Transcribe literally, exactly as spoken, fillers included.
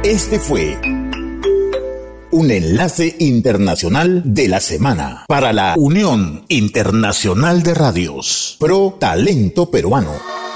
Este fue un enlace internacional de la semana para la Unión Internacional de Radios, Pro Talento Peruano.